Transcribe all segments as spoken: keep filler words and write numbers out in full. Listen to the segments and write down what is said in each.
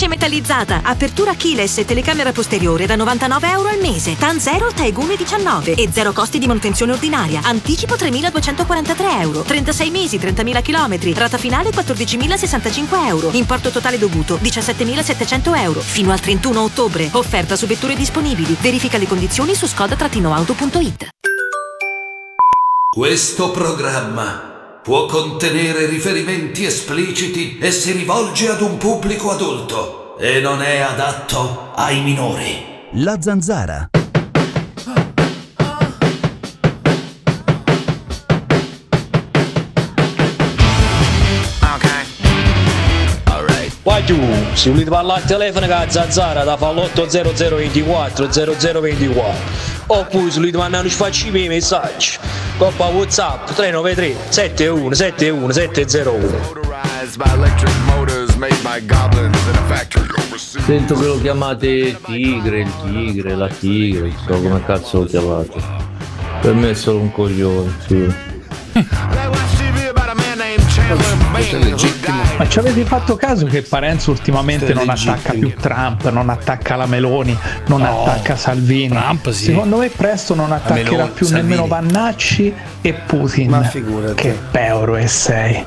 cornice metallizzata, apertura keyless e telecamera posteriore da novantanove euro al mese. TAN zero, Taegumi diciannove e zero costi di manutenzione ordinaria. Anticipo tremiladuecentoquarantatré euro. trentasei mesi, trentamila chilometri. Rata finale quattordicimilasessantacinque euro. Importo totale dovuto diciassettemilasettecento euro. Fino al trentuno ottobre. Offerta su vetture disponibili. Verifica le condizioni su skoda auto punto it. Questo programma può contenere riferimenti espliciti e si rivolge ad un pubblico adulto e non è adatto ai minori. La Zanzara. Vai tu, se volete parlare al telefono con la Zanzara da fa l'otto zero zero ventiquattro zero zero ventiquattro. Oppure se volete mandare un sfacci per i messaggi, coppa WhatsApp tre nove tre sette uno sette uno sette zero uno. Sento che lo chiamate tigre, il tigre, la tigre, non so come cazzo lo chiamate. Per me è solo un coglione, sì. Ma ci avete fatto caso che Parenzo ultimamente non attacca più Trump, non attacca la Meloni, non no, attacca Salvini? Trump, sì. Secondo me presto non attaccherà Meloni, più Salvini. Nemmeno Vannacci e Putin. Ma figurati. Che peuro e sei.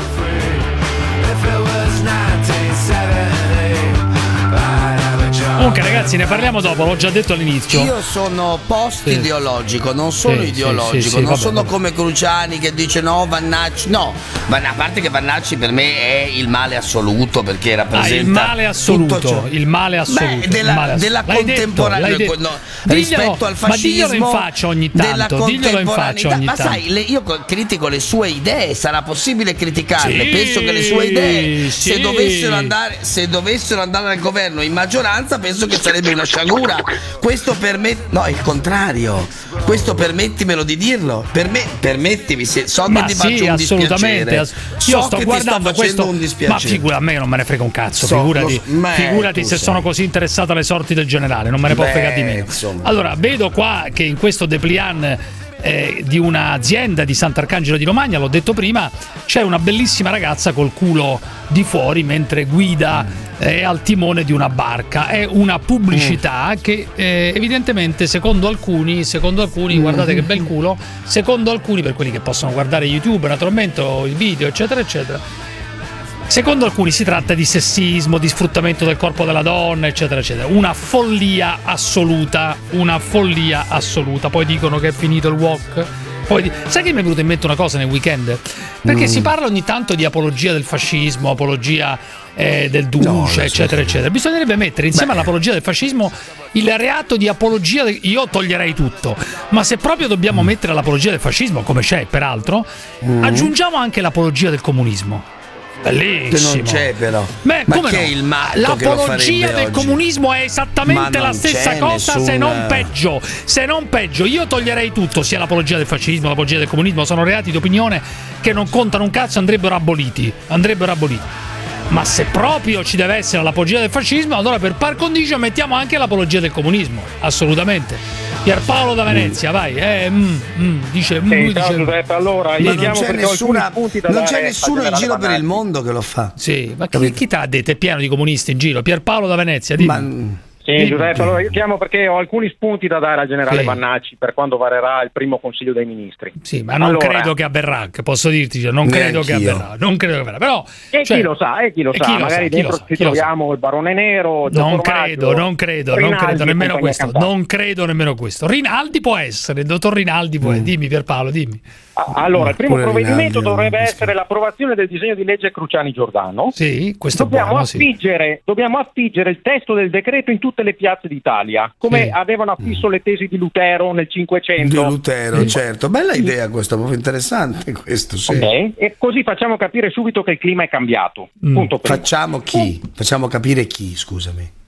Comunque ragazzi, ne parliamo dopo, l'ho già detto all'inizio. Io sono post-ideologico, non sono sì, ideologico, sì, sì, non vabbè, sono vabbè. come Cruciani che dice no, Vannacci, no, a parte che Vannacci per me è il male assoluto perché rappresenta ah, il male assoluto, tutto ciò. Il male assoluto. Beh, della, male della contemporaneità no, rispetto al fascismo. Ma diglielo in faccia ogni tanto, diglielo in faccia ogni ma tanto. sai, le, io critico le sue idee, sarà possibile criticarle? Sì, penso che le sue idee, sì. se dovessero andare, se dovessero andare al governo in maggioranza, penso che sarebbe una sciagura. Questo per me, no, il contrario. Questo permettimelo di dirlo. Per me, permettimi, se so ma che ti sì, faccio un assolutamente. dispiacere. Io So sto che guardando ti sto questo, un dispiacere. ma figura a me non me ne frega un cazzo. So, figurati, lo, figurati se sai. sono così interessato alle sorti del generale, non me ne può Beh, fregare di meno. Insomma. Allora, vedo qua che in questo dépliant Eh, di un'azienda di Sant'Arcangelo di Romagna, l'ho detto prima, c'è una bellissima ragazza col culo di fuori mentre guida eh, al timone di una barca. È una pubblicità mm. che eh, evidentemente secondo alcuni, secondo alcuni, mm. guardate che bel culo, secondo alcuni, per quelli che possono guardare YouTube naturalmente o il video eccetera eccetera, secondo alcuni si tratta di sessismo, di sfruttamento del corpo della donna, eccetera, eccetera. Una follia assoluta, una follia assoluta. Poi dicono che è finito il wok. Poi di... sai che mi è venuta in mente una cosa nel weekend? Perché mm. si parla ogni tanto di apologia del fascismo, apologia eh, del duce, no, eccetera, eccetera. Bisognerebbe mettere insieme Beh. all'apologia del fascismo il reato di apologia. De... Io toglierei tutto, ma se proprio dobbiamo mm. mettere l'apologia del fascismo, come c'è peraltro, mm. aggiungiamo anche l'apologia del comunismo. Bellissimo. Che non c'è però. Beh, ma come che no? è il matto l'apologia che lo del oggi? comunismo è esattamente la stessa cosa, nessuna... se non peggio. Se non peggio, io toglierei tutto, sia l'apologia del fascismo, l'apologia del comunismo, sono reati di opinione che non contano un cazzo, andrebbero aboliti. Andrebbero aboliti. Ma se proprio ci deve essere l'apologia del fascismo, allora per par condicio mettiamo anche l'apologia del comunismo. Assolutamente. Pierpaolo da Venezia, vai. Eh, mm, mm, dice, mm, sì, dice Giuseppe, allora ma non c'è, nessuna, non c'è nessuno in giro per il mondo che lo fa. Sì, ma chi, chi t'ha detto? È pieno di comunisti in giro. Pierpaolo da Venezia, dimmi. Ma... Sì, Giuseppe, allora io chiamo perché ho alcuni spunti da dare al generale sì. Vannacci per quando varerà il primo Consiglio dei Ministri. Sì, ma non allora, credo che avverrà, che posso dirti, cioè, non credo che avverrà, non credo che avverrà, però e cioè, chi lo sa, e chi lo sa, chi lo magari sa, dentro ci troviamo il Barone Nero, non credo, non credo, Rinaldi, non credo nemmeno questo, cantata. non credo nemmeno questo. Rinaldi può essere, il dottor Rinaldi può, mm. dimmi Pierpaolo, dimmi. Allora, il primo provvedimento Rinaldi, dovrebbe essere l'approvazione del disegno di legge Cruciani-Giordano. Sì, questo dobbiamo è buono, affiggere, sì. dobbiamo affiggere il testo del decreto in tutte le piazze d'Italia, come sì. avevano affisso le tesi di Lutero nel Cinquecento. Di Lutero, sì. certo. Bella idea questa, proprio interessante questo, sì. Ok, e così facciamo capire subito che il clima è cambiato. Mm. Punto facciamo chi? Facciamo capire chi, scusami.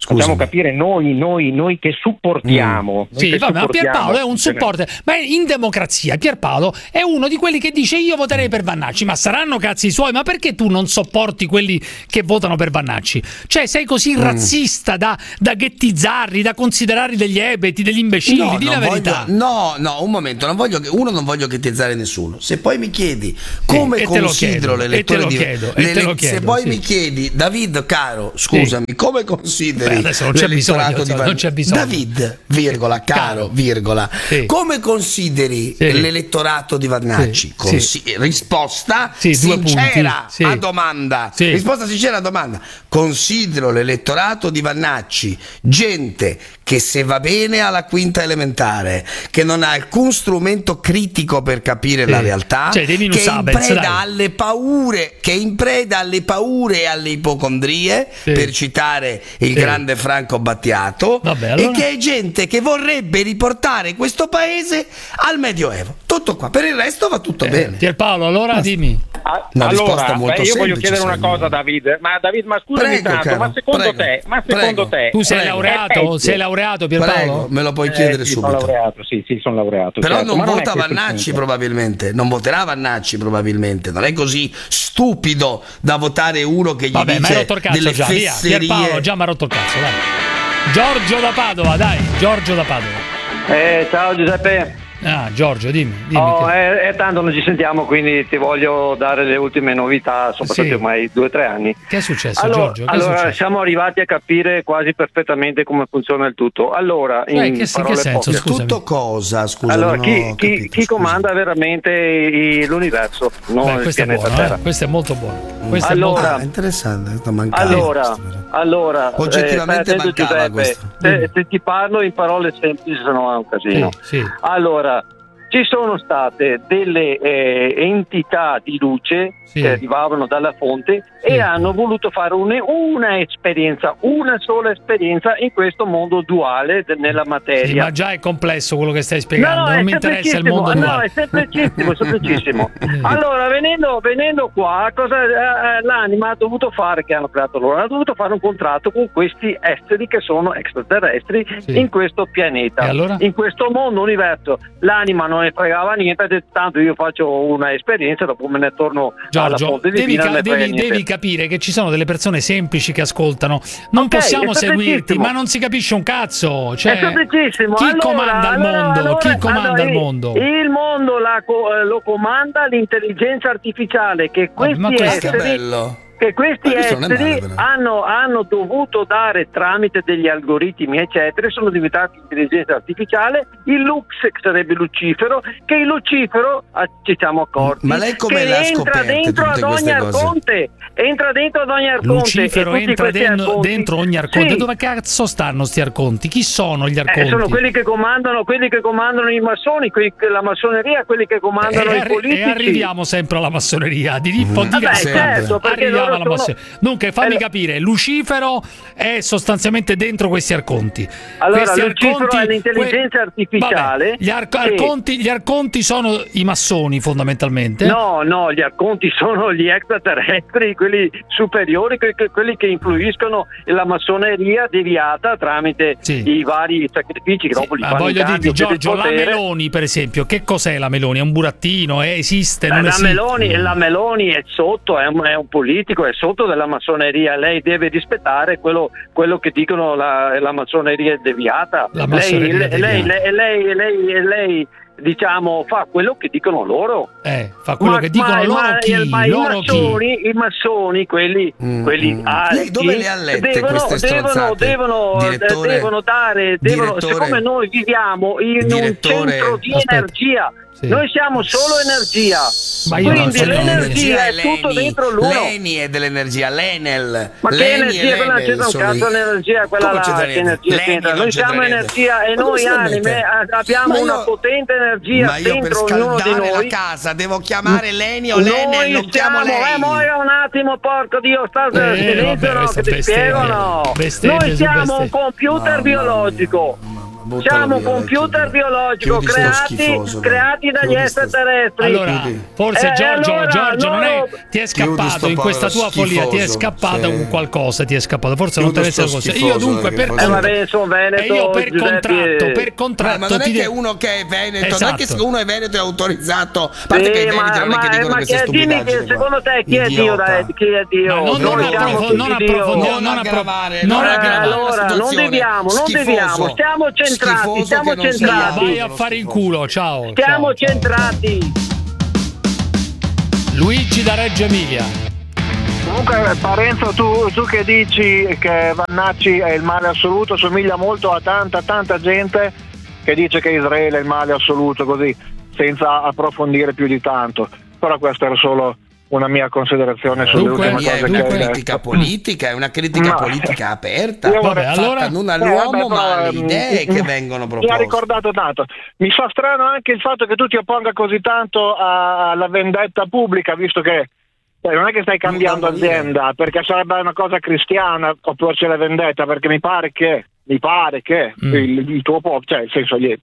Facciamo capire noi, noi, noi che supportiamo. Mm. Sì, che vabbè, ma supportiamo. Pierpaolo è un supporter, ma in democrazia Pierpaolo è uno di quelli che dice io voterei per Vannacci, ma saranno cazzi suoi, ma perché tu non sopporti quelli che votano per Vannacci? Cioè sei così mm. razzista da, da ghettizzarli, da considerarli degli ebeti, degli imbecilli, no, di la verità. Voglio, no, no, un momento, non voglio che, uno non voglio ghettizzare nessuno. Se poi mi chiedi come sì, considero l'elettore di chiedo, le, le, chiedo, se poi sì. mi chiedi David caro, scusami, sì. come consideri Beh, adesso non c'è bisogno, di non c'è bisogno. David, virgola, caro, caro. virgola. Sì. Come consideri sì. l'elettorato di Vannacci? Sì. Consi- sì. Risposta sì, sincera sì. a domanda. Sì. Risposta sincera a domanda. Considero l'elettorato di Vannacci gente che se va bene alla quinta elementare, che non ha alcun strumento critico per capire sì. la realtà, cioè, che è in preda alle paure, che è in preda alle paure e alle ipocondrie, sì. per citare il sì. grande Franco Battiato. Vabbè, allora... e che è gente che vorrebbe riportare questo paese al Medioevo. Tutto qua, per il resto va tutto eh, bene. Pierpaolo, allora ma... dimmi. Ah, allora, beh, io voglio chiedere una cosa, David. Ma David, ma scusami prego, tanto, caro, ma secondo prego, te, ma secondo prego, te tu sei prego. laureato? Sei laureato, Pierpaolo? Prego, me lo puoi chiedere eh, sì, subito. Sono laureato, sì, sì, sono laureato. Però certo, non ma vota non Vannacci probabilmente, non voterà Vannacci probabilmente, non è così stupido da votare uno che gli Vabbè, dice rotto il cazzo delle già, fesserie. Via. Pierpaolo già mi ha rotto il cazzo, dai. Giorgio da Padova, dai, Giorgio da Padova. Eh, ciao Giuseppe. Ah, Giorgio, dimmi. dimmi oh, che... è, è tanto non ci sentiamo, quindi ti voglio dare le ultime novità, soprattutto sì. ormai due o tre anni. Che è successo, allora, Giorgio? Che allora, è successo? siamo arrivati a capire quasi perfettamente come funziona il tutto. Allora, Beh, in che, parole che senso, poche, scusami. Tutto cosa, scusa, allora, non chi, ho chi, capito, chi comanda veramente i, l'universo? Non Beh, il questo, è pianeta buono, Terra. eh? questo è molto buono. Questo allora, è molto... Ah, interessante, allora, allora oggettivamente eh, mancava Giuseppe, questo. se, se ti parlo in parole semplici, se no è un casino. Sì, sì. Allora, ci sono state delle eh, entità di luce sì. che arrivavano dalla fonte sì. e hanno voluto fare un, una esperienza, una sola esperienza in questo mondo duale de, nella materia. Sì, ma già è complesso quello che stai spiegando, no, no, non mi interessa il mondo no, duale. No, è semplicissimo, semplicissimo. Allora, venendo, venendo qua, cosa eh, l'anima ha dovuto fare, che hanno creato loro? Ha dovuto fare un contratto con questi esteri che sono extraterrestri sì. in questo pianeta. E allora? In questo mondo, universo, l'anima non ne fregava niente, ha detto tanto io faccio una esperienza, dopo me ne torno alla Giorgio, fonte devi, divina, ca- devi, devi capire che ci sono delle persone semplici che ascoltano, non okay, possiamo seguirti, ma non si capisce un cazzo, cioè, è semplicissimo. Chi allora, comanda il allora, mondo? allora, Chi comanda allora, il mondo? Il mondo la, lo comanda l'intelligenza artificiale che questi ma questo esseri, è bello. che questi esseri male, hanno, hanno dovuto dare tramite degli algoritmi eccetera, sono diventati intelligenza artificiale. Il Lux, che sarebbe Lucifero, che il Lucifero ci siamo accorti ma lei come che l'ha entra dentro ad ogni arconte, entra dentro ad ogni arconte. Lucifero entra dentro, arconti, dentro ogni arconte. Sì. Dove cazzo stanno sti arconti? Chi sono gli arconti? Eh, sono quelli che comandano, quelli che comandano i massoni, quelli che, la massoneria, quelli che comandano e i arri- politici. E arriviamo sempre alla massoneria. Di Rippo, mm. dica Vabbè, sempre. certo, Arriviamo alla sono... massoneria. Dunque, fammi eh, capire, Lucifero è sostanzialmente dentro questi arconti. Allora, questi Lucifero arconti, è l'intelligenza que- artificiale. Vabbè, gli, ar- sì. arconti, gli arconti sono i massoni, fondamentalmente. No, no, gli arconti sono gli extraterrestri, quelli superiori, que- quelli che influiscono la massoneria deviata tramite sì. i vari sacrifici che sì, dopo li ma fanno. voglio dirti, Giorgio, la Meloni, per esempio, che cos'è la Meloni? È un burattino? È, esiste? Non la, esiste? Meloni, la Meloni è sotto, è un, è un politico, è sotto della massoneria. Lei deve rispettare quello, quello che dicono la, la massoneria deviata. La massoneria lei, deviata. Lei, lei, lei, lei, lei diciamo fa quello che dicono loro. Eh, fa quello ma, che dicono ma, loro ma, chi? Ma loro i massoni, chi? i massoni, quelli, mm, quelli mm. alti, Lei dove le ha lette devono, queste devono, stronzate? devono, Direttore, devono dare, devono, direttore, siccome noi viviamo in direttore, un centro di aspetta. energia. Sì. Noi siamo solo energia, ma io quindi non l'energia è tutto dentro l'uno. L'Eni è dell'energia, l'Enel. Ma che energia? Quella non c'entra un cazzo l'energia, quella là, che energia c'entra? Noi siamo energia e noi anime abbiamo una potente energia dentro ognuno di noi. La casa devo chiamare l'Eni o l'Enel, non chiamo lei. Eh, muoia un attimo, porco Dio, sta eh, silenzio, no, che ti spiego, no. Noi siamo un computer biologico. buttalo siamo via, computer dai, biologico chiudi sto creati, schifoso, creati dagli chiudi sto- extraterrestri. Allora, forse Eh, Giorgio, allora, Giorgio non è, loro- ti è Chiudi scappato sto in questa tua povero follia, ti è schifoso, scappato sì. un qualcosa, ti è scappato, forse non Chiudi deve essere sto così. schifoso, Io dunque che per cosa- Eh, vabbè, sono Veneto, e io per Giuseppe. contratto, per Eh, contratto ma non è ti che de- uno che è Veneto, non è che Esatto. se uno è Veneto è autorizzato. A parte che i Sì, Veneti ma, non è che ma, dicono ma queste che, dimmi stupidaggini che qua. secondo te chi è Dio? Idiota. Dai, chi è Dio? Ma non, Noi non, siamo approfo- tutti non, Dio. approfondiamo, Non non, appro- aggravare, non non Eh, aggravare. allora, non situazione. deviamo, non Schifoso. deviamo, stiamo centrati, Schifoso stiamo che non sei centrati. Vai a fare il culo, ciao. Stiamo ciao, ciao. centrati. Luigi da Reggio Emilia. Comunque Parenzo, tu, tu che dici che Vannacci è il male assoluto, somiglia molto a tanta tanta gente che dice che Israele è il male assoluto, così, senza approfondire più di tanto. Però questa era solo una mia considerazione sulle Dunque, ultime È cose una che hai critica detto. politica, è una critica Ma- politica aperta, Io Vabbè, fatta allora- non Eh, all'uomo vabbè, ma alle però, idee mm, che vengono Mi ha proposte. ricordato tanto. Mi fa strano anche il fatto che tu ti opponga così tanto a- alla vendetta pubblica, visto che eh, non è che stai cambiando Non da dire. azienda, perché sarebbe una cosa cristiana opporsi alla vendetta, perché mi pare che mi pare che Mm. il, il tuo popolo, cioè nel senso gli,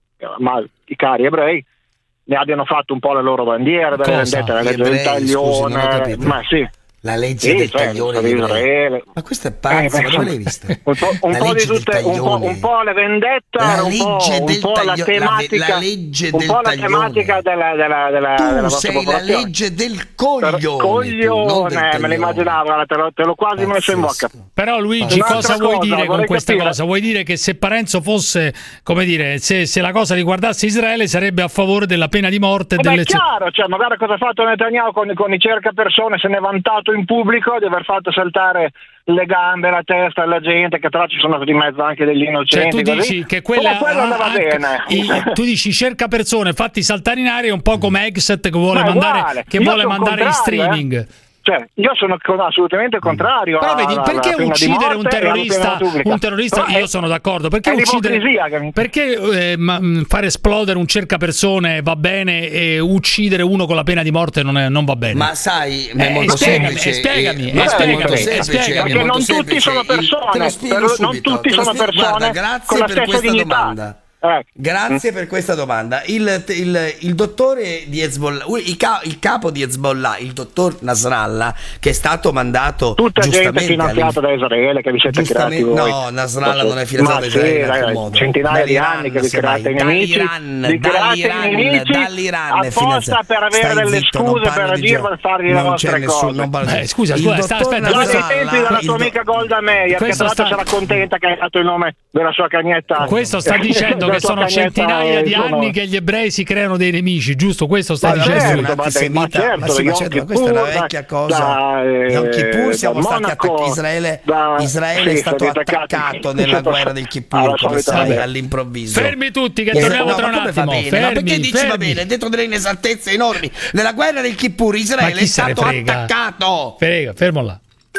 ma i cari ebrei ne abbiano fatto un po' la loro bandiera della Cosa? vendetta, la Gli legge del ebrei, scusi, non ho taglione, capito. ma sì. La legge Sì, del cioè, taglione di di Israele. Israele. Ma questo è Eh, pazzo, beh, ma dove insomma, l'hai vista? Un po', un La po' di legge del tutte, un po', taglione. un po' la vendetta, La un po', legge un del po' la taglio- la ve- tematica, la legge un del po' la taglione. tematica della, della, della, della Tu vostra sei la popolazione. legge del coglione. tu, non Coglione, del me taglione. l'immaginavo, guarda, te l'ho, te l'ho quasi messo in bocca. Pazzesco. Però Luigi, Un'altra cosa vuoi cosa, dire con vorrei questa capire- cosa? Vuoi dire che se Parenzo fosse, come dire, se, se la cosa riguardasse Israele sarebbe a favore della pena di morte e Eh beh, delle... è chiaro, cioè, ma guarda cosa ha fatto Netanyahu con, con i cercapersone, se ne è vantato in pubblico di aver fatto saltare le gambe, la testa alla gente, che tra l'altro ci sono di mezzo anche degli Cioè innocenti. tu così. dici che quella Però quello andava anche- bene. i- tu dici cerca persone fatti saltare in aria un po' come Exet che vuole Ma è mandare, uguale. che Io vuole sono mandare in contrario, streaming. eh. Cioè, io sono con- assolutamente contrario. Però a- vedi, alla perché pena di uccidere morte un e alla terrorista, pena pubblica. un terrorista Però io è- sono d'accordo, perché è uccidere l'ipocrisia che mi- perché eh, ma, mh, fare esplodere un cercapersone va bene e uccidere uno con la pena di morte non, è- non va bene. Ma sai, è Eh, molto spiegami, semplice. eh, spiegami, eh, eh, ma è spiegami, molto eh, semplice, spiegami. è Perché molto non tutti semplice. sono Il- te lo persone, spiego per- non subito, tutti te lo sono spiego- persone Guarda, grazie con la per stessa questa dignità. domanda. Eh. Grazie per questa domanda. Il, il, il dottore di Hezbollah, il, ca- il capo di Hezbollah, il dottor Nasrallah, che è stato mandato Tutta gente giustamente finanziata da Israele che vi siete creati Giustamente- voi. no, Nasrallah non è finanziato Ma da Israele sì, in alcun dai, modo. centinaia di Dall'Iran, anni che vi semmai. create i nemici, Dall'Iran, vi create dall'Iran, i nemici dall'Iran è apposta finanziato. per avere Stai delle zitto, non scuse parli per di dirvi gioco. e fargli le Non c'è vostre nessuno, cose. non parli di Eh, gioco. scusa, Il scusa, dottor sta- aspetta, Due Nasrallah, dei tempi della il tua do- amica Golda Meir, che Questo tra l'altro sta- sarà contenta che hai dato il nome della sua cagnetta. Questo sta dicendo La che sua sono cagnetta, centinaia eh, di sono- anni che gli ebrei si creano dei nemici, giusto? Questo sta Ma dicendo certo, lui. un ma, ma antisemita, certo, ma sì, ma Yom certo, ma questa è una Kippur, vecchia da- cosa. da, eh, Yom Kippur siamo da stati Monaco, attaccati. Israele, da- Israele sì, è stato stati attaccati. attaccato nella guerra del Kippur, Alla come solita sai, maniera. all'improvviso. Fermi tutti che Eh, torniamo no, tra ma un come va attimo. bene? Fermi, Ma perché dici va fermi. bene? Dentro delle inesattezze enormi. Nella guerra del Kippur Ma Israele chi è se ne stato frega? attaccato. Frega, fermo là.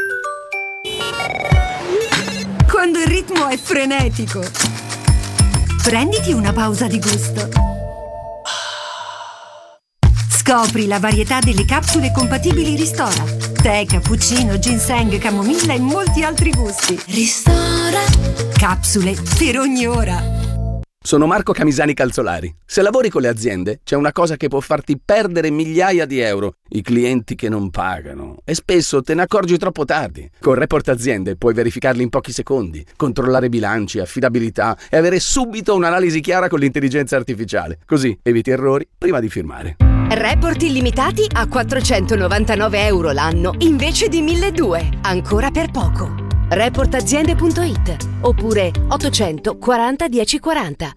Quando il ritmo è frenetico, prenditi una pausa di gusto. Scopri la varietà delle capsule compatibili Ristora. Tè, cappuccino, ginseng, camomilla e molti altri gusti. Ristora. Capsule per ogni ora. Sono Marco Camisani Calzolari. Se lavori con le aziende, c'è una cosa che può farti perdere migliaia di euro: i clienti che non pagano. E spesso te ne accorgi troppo tardi. Con Report Aziende puoi verificarli in pochi secondi, controllare bilanci, affidabilità e avere subito un'analisi chiara con l'intelligenza artificiale. Così eviti errori prima di firmare. Report illimitati a quattrocentonovantanove euro l'anno invece di milleduecento. Ancora per poco. report aziende punto it oppure ottocentoquaranta dieciquaranta.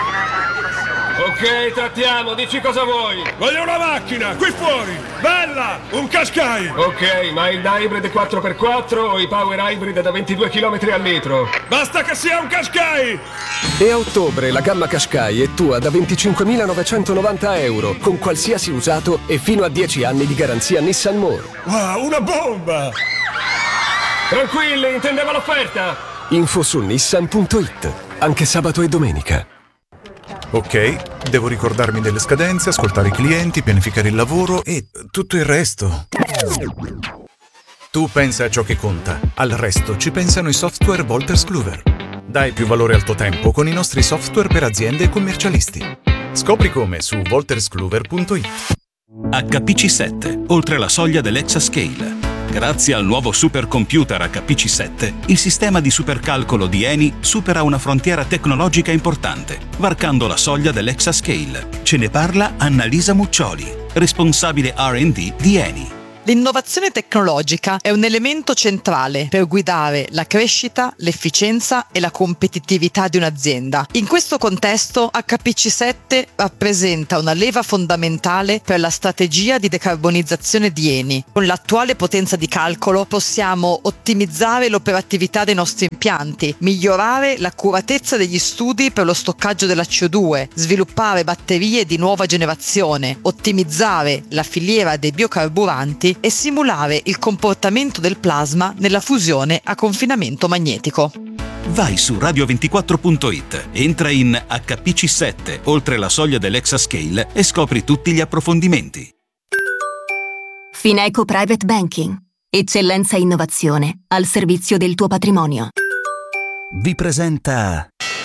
Ok, trattiamo, dici cosa vuoi. Voglio una macchina, qui fuori, bella, un Qashqai. Ok, ma il hybrid quattro per quattro o i power hybrid da ventidue chilometri al litro? Basta che sia un Qashqai. E a ottobre la gamma Qashqai è tua da venticinquemilanovecentovananta euro, con qualsiasi usato e fino a dieci anni di garanzia Nissan More. Wow, una bomba. Tranquilli, intendeva l'offerta. Info su nissan punto it, anche sabato e domenica. Ok, devo ricordarmi delle scadenze, ascoltare i clienti, pianificare il lavoro e tutto il resto. Tu pensa a ciò che conta, al resto ci pensano i software Wolters Kluwer. Dai più valore al tuo tempo con i nostri software per aziende e commercialisti. Scopri come su wolterskluwer punto it. acca pi ci sette, oltre la soglia dell'Exascale. Grazie al nuovo supercomputer acca pi ci sette, il sistema di supercalcolo di Eni supera una frontiera tecnologica importante, varcando la soglia dell'Exascale. Ce ne parla Annalisa Muccioli, responsabile R and D di Eni. L'innovazione tecnologica è un elemento centrale per guidare la crescita, l'efficienza e la competitività di un'azienda. In questo contesto acca pi ci sette rappresenta una leva fondamentale per la strategia di decarbonizzazione di Eni. Con l'attuale potenza di calcolo possiamo ottimizzare l'operatività dei nostri impianti, migliorare l'accuratezza degli studi per lo stoccaggio della C O due, sviluppare batterie di nuova generazione, ottimizzare la filiera dei biocarburanti e simulare il comportamento del plasma nella fusione a confinamento magnetico. Vai su radio ventiquattro punto it, entra in acca pi ci sette, oltre la soglia dell'Exascale e scopri tutti gli approfondimenti. Fineco Private Banking. Eccellenza e innovazione al servizio del tuo patrimonio. Vi presenta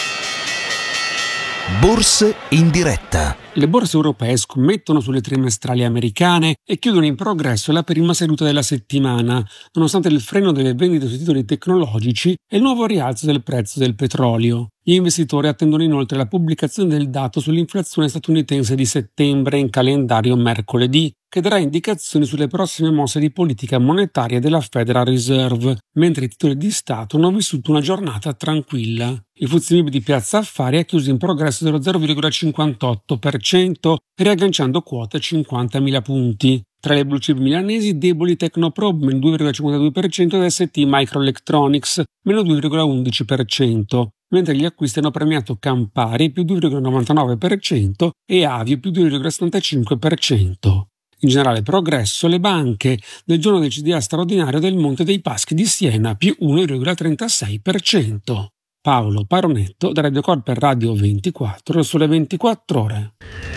Borse in diretta. Le borse europee scommettono sulle trimestrali americane e chiudono in progresso la prima seduta della settimana, nonostante il freno delle vendite sui titoli tecnologici e il nuovo rialzo del prezzo del petrolio. Gli investitori attendono inoltre la pubblicazione del dato sull'inflazione statunitense di settembre in calendario mercoledì, che darà indicazioni sulle prossime mosse di politica monetaria della Federal Reserve, mentre i titoli di Stato hanno vissuto una giornata tranquilla. Il F T S E M I B di Piazza Affari ha chiuso in progresso dello zero virgola cinquantotto per cento, riagganciando quota cinquantamila punti. Tra le blue chip milanesi, deboli Tecnoprobe, meno due virgola cinquantadue per cento ed S T Microelectronics, meno due virgola undici per cento. Mentre gli acquisti hanno premiato Campari, più due virgola novantanove per cento, e Avio, più due virgola settantacinque per cento. In generale progresso le banche, nel giorno del C D A straordinario del Monte dei Paschi di Siena, più uno virgola trentasei per cento. Paolo Paronetto, da Radio Cor per Radio ventiquattro, sulle ventiquattro ore.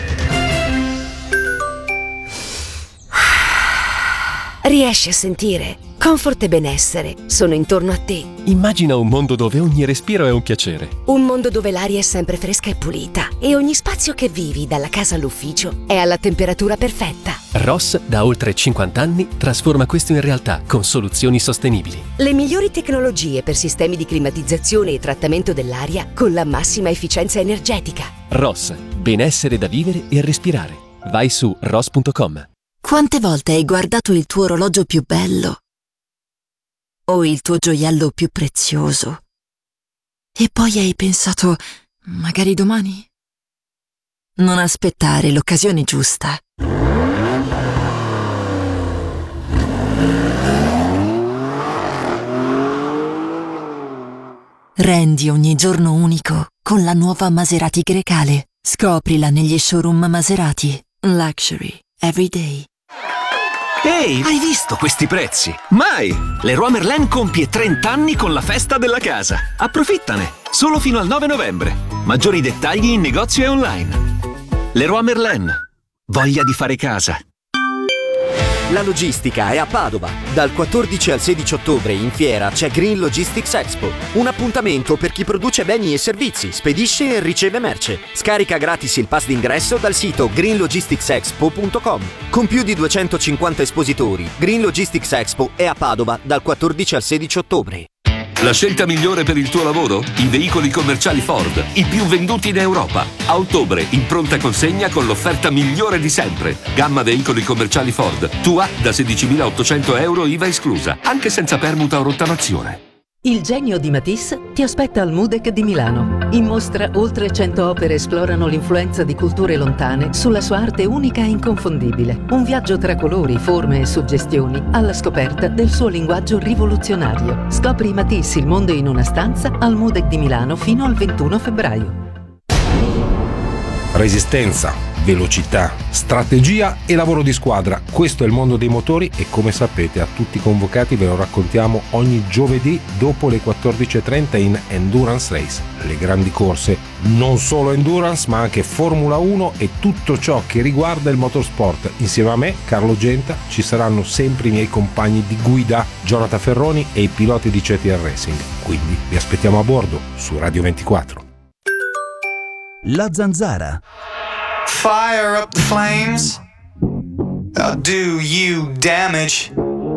Riesci a sentire? Comfort e benessere sono intorno a te. Immagina un mondo dove ogni respiro è un piacere. Un mondo dove l'aria è sempre fresca e pulita e ogni spazio che vivi, dalla casa all'ufficio, è alla temperatura perfetta. Ross, da oltre cinquanta anni, trasforma questo in realtà con soluzioni sostenibili. Le migliori tecnologie per sistemi di climatizzazione e trattamento dell'aria con la massima efficienza energetica. Ross, benessere da vivere e respirare. Vai su ross punto com. Quante volte hai guardato il tuo orologio più bello? O il tuo gioiello più prezioso? E poi hai pensato, magari domani? Non aspettare l'occasione giusta. Rendi ogni giorno unico con la nuova Maserati Grecale. Scoprila negli showroom Maserati. Luxury every day. Ehi, hai visto questi prezzi? Mai! Leroy Merlin compie trenta anni con la festa della casa. Approfittane! Solo fino al nove novembre. Maggiori dettagli in negozio e online. Leroy Merlin. Voglia di fare casa. La logistica è a Padova. Dal quattordici al sedici ottobre in fiera c'è Green Logistics Expo. Un appuntamento per chi produce beni e servizi, spedisce e riceve merce. Scarica gratis il pass d'ingresso dal sito green logistics expo punto com. Con più di duecentocinquanta espositori, Green Logistics Expo è a Padova dal quattordici al sedici ottobre. La scelta migliore per il tuo lavoro? I veicoli commerciali Ford, i più venduti in Europa. A ottobre, in pronta consegna con l'offerta migliore di sempre. Gamma veicoli commerciali Ford, tua da sedicimilaottocento euro I V A esclusa, anche senza permuta o rottamazione. Il genio di Matisse ti aspetta al MUDEC di Milano. In mostra oltre cento opere esplorano l'influenza di culture lontane sulla sua arte unica e inconfondibile. Un viaggio tra colori, forme e suggestioni alla scoperta del suo linguaggio rivoluzionario. Scopri Matisse, il mondo in una stanza al MUDEC di Milano fino al ventuno febbraio. Resistenza, velocità, strategia e lavoro di squadra. Questo è il mondo dei motori e, come sapete, a tutti i convocati ve lo raccontiamo ogni giovedì dopo le quattordici e trenta in Endurance Race. Le grandi corse, non solo endurance ma anche Formula uno e tutto ciò che riguarda il motorsport. Insieme a me, Carlo Genta, ci saranno sempre i miei compagni di guida, Jonathan Ferroni e i piloti di C T R Racing. Quindi vi aspettiamo a bordo su Radio ventiquattro. La Zanzara. Fire up the flames. I'll do you damage.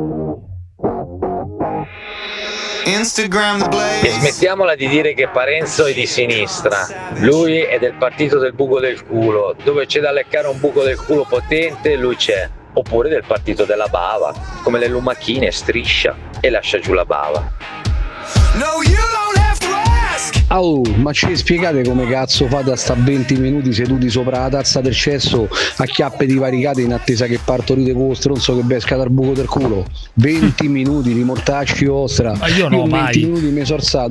Instagram the blaze. E smettiamola di dire che Parenzo è di sinistra. Lui è del partito del buco del culo. Dove c'è da leccare un buco del culo potente, lui c'è. Oppure del partito della bava, come le lumachine, striscia e lascia giù la bava. No, you don't have to ask. Oh, ma ci spiegate come cazzo fate a sta venti minuti seduti sopra la tazza del cesso a chiappe divaricate in attesa che partorite con lo stronzo che pesca dal buco del culo? venti minuti di mortacci vostra. Ma io no, io mai. venti minuti mi sono alzato